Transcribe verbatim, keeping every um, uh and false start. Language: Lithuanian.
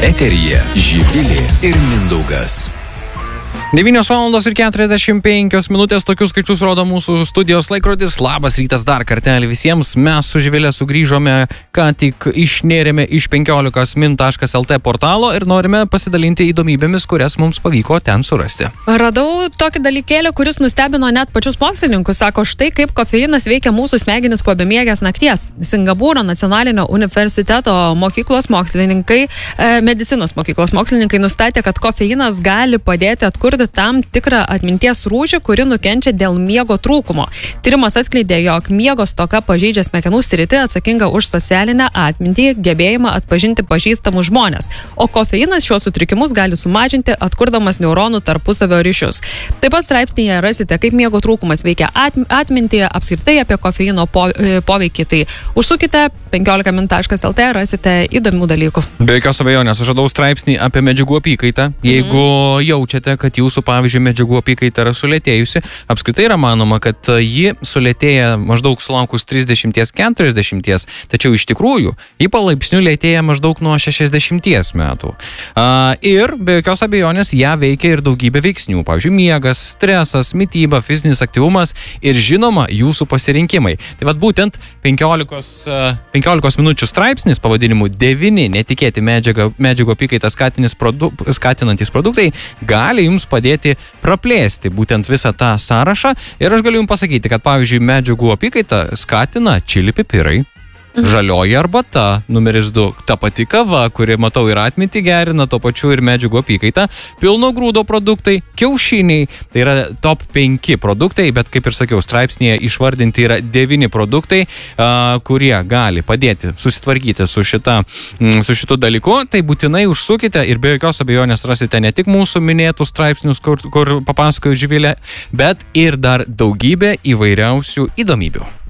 Eteryje Živilė ir Mindaugas. devynios valandos ir keturiasdešimt penkios minutės, tokius skaičius rodo mūsų studijos laikrodis. Labas rytas dar kartelį visiems. Mes su Živilė sugrįžome, ką tik išnėrėme iš penkiolikos min taškas lt portalo ir norime pasidalinti įdomybėmis, kurias mums pavyko ten surasti. Radau tokį dalykėlį, kuris nustebino net pačius mokslininkus. Sako, štai kaip kofeinas veikia mūsų smegenis po bemiegės nakties. Singapūro nacionalinio universiteto mokyklos mokslininkai, e, medicinos mokyklos mokslininkai nustatė, kad kofeinas gali padėti atkurti tam tikrą atminties rūšį, kuri nukenčia dėl miego trūkumo. Tyrimas atskleidė, jog miego stoka pažeidžia smegenų sritį atsakingą už socialinę atmintį, gebėjimą atpažinti pažįstamus žmonės. O kofeinas šios sutrikimus gali sumažinti, atkurdamas neuronų tarpusavio ryšius. Taip pat straipsnėje rasite, kaip miego trūkumas veikia atmintį, apskritai apie kofeino poveikį. Tai užsukite penkiolika min taškas lt, rasite įdomių dalykų. Be jokios abejonės, aš radau straipsnį apie medžiagų apykaitą. Jeigu mm-hmm. jaučiate, kad jūsų, pavyzdžiui, medžiagų apykaita yra sulėtėjusi, apskritai yra manoma, kad ji sulėtėja maždaug sulaukus trisdešimt keturiasdešimt, tačiau iš tikrųjų ji palaipsniui lėtėja maždaug nuo šešiasdešimt metų. A, ir be jokios abejonės ją veikia ir daugybė veiksnių, pavyzdžiui, miegas, stresas, mityba, fizinis aktyvumas ir žinoma jūsų pasirinkimai. Tai vat būtent penkiolikos, penkiolikos minučių straipsnis pavadinimu devyni netikėti medžiagą, medžiagų apykaitą produ, skatinantys produktai gali jums padėti praplėsti būtent visą tą sąrašą. Ir aš galiu jums pasakyti, kad pavyzdžiui medžiagų apykaitą skatina čili pipirai, žalioji arbata, numeris du, ta pati kava, kuri, matau, ir atmintį gerina, to pačiu ir medžiagų apykaitą, pilno grūdo produktai, kiaušiniai, tai yra top penki produktai, bet kaip ir sakiau, straipsnėje išvardinti yra devyni produktai, a, kurie gali padėti susitvarkyti su, šita, su šitu dalyku. Tai būtinai užsukite ir be jokios abejonės rasite ne tik mūsų minėtus straipsnius, kur, kur papasakoju Živilė, bet ir dar daugybę įvairiausių įdomybių.